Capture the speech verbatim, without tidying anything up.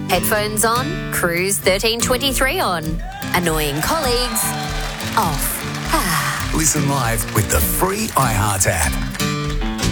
Headphones on, Cruise thirteen twenty-three on. Annoying colleagues, off. Ah. Listen live with the free iHeart app.